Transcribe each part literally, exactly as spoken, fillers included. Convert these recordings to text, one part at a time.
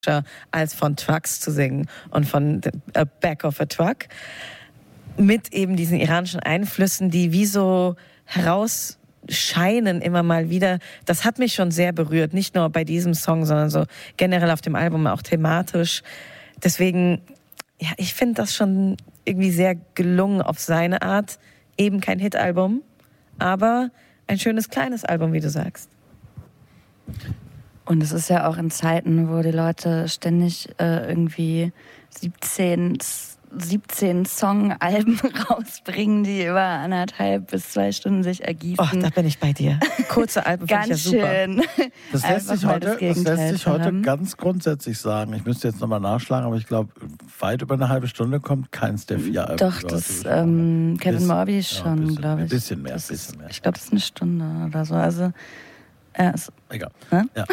als von Trucks zu singen und von a Back of a Truck mit eben diesen iranischen Einflüssen, die wie so herausscheinen immer mal wieder. Das hat mich schon sehr berührt, nicht nur bei diesem Song, sondern so generell auf dem Album auch thematisch. Deswegen, ja, ich finde das schon irgendwie sehr gelungen auf seine Art. Eben kein Hit-Album, aber ein schönes kleines Album, wie du sagst. Und es ist ja auch in Zeiten, wo die Leute ständig äh, irgendwie siebzehn, siebzehn Song-Alben rausbringen, die über anderthalb bis zwei Stunden sich ergießen. Oh, da bin ich bei dir. Kurze Alben finde ich ja super. Schön. Das lässt sich heute, das lässt sich heute ganz grundsätzlich sagen. Ich müsste jetzt nochmal nachschlagen, aber ich glaube, weit über eine halbe Stunde kommt keins der vier Alben. Doch, das ähm, Kevin Morby schon, ja, glaube ich. Ein bisschen mehr, das bisschen mehr. Ist, ich glaube, das ist eine Stunde oder so. Also Ja, ist Egal. Hm? Ja,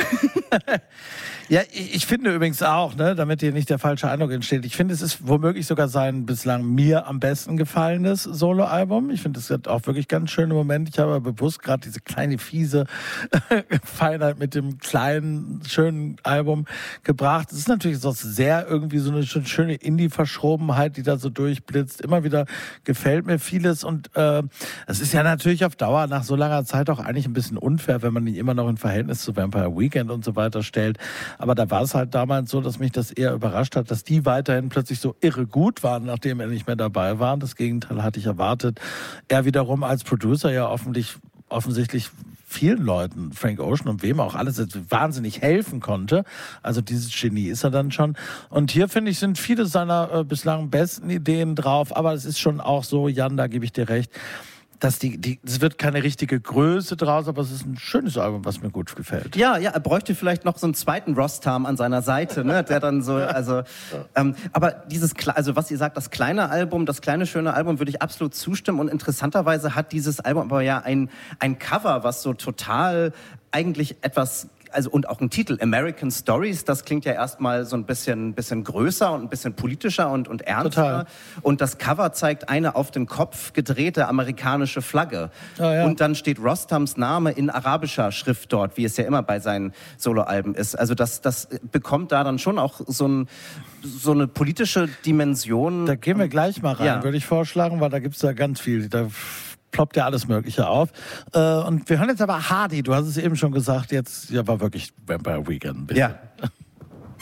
ja ich, ich finde übrigens auch, ne, damit hier nicht der falsche Eindruck entsteht, ich finde, es ist womöglich sogar sein bislang mir am besten gefallenes Soloalbum. Ich finde, es hat auch wirklich ganz schöne Momente. Ich habe bewusst gerade diese kleine, fiese Feinheit mit dem kleinen, schönen Album gebracht. Es ist natürlich so sehr irgendwie so eine schöne Indie-Verschrobenheit, die da so durchblitzt. Immer wieder gefällt mir vieles und äh, es ist ja natürlich auf Dauer nach so langer Zeit auch eigentlich ein bisschen unfair, wenn man nicht immer noch in Verhältnis zu Vampire Weekend und so weiter stellt. Aber da war es halt damals so, dass mich das eher überrascht hat, dass die weiterhin plötzlich so irre gut waren, nachdem er nicht mehr dabei war. Das Gegenteil hatte ich erwartet. Er wiederum als Producer ja offensichtlich, offensichtlich vielen Leuten, Frank Ocean und wem auch alles, wahnsinnig helfen konnte. Also dieses Genie ist er dann schon. Und hier, finde ich, sind viele seiner äh, bislang besten Ideen drauf. Aber es ist schon auch so, Jan, da gebe ich dir recht, dass die, die, es wird keine richtige Größe draus, aber es ist ein schönes Album, was mir gut gefällt. Ja, ja, er bräuchte vielleicht noch so einen zweiten Rostam an seiner Seite, ne, der dann so, also, ähm, aber dieses, also was ihr sagt, das kleine Album, das kleine schöne Album, würde ich absolut zustimmen und interessanterweise hat dieses Album aber ja ein, ein Cover, was so total eigentlich etwas, also und auch ein Titel, American Stories, das klingt ja erstmal so ein bisschen, bisschen größer und ein bisschen politischer und, und ernster. Total. Und das Cover zeigt eine auf den Kopf gedrehte amerikanische Flagge. Oh, ja. Und dann steht Rostams Name in arabischer Schrift dort, wie es ja immer bei seinen Soloalben ist. Also das, das bekommt da dann schon auch so, ein, so eine politische Dimension. Da gehen wir gleich mal rein, ja. würde ich vorschlagen, weil da gibt's da ganz viel. Da ploppt ja alles Mögliche auf. Und wir hören jetzt aber Hardy, du hast es eben schon gesagt, jetzt ja war wirklich Vampire Weekend. Ja.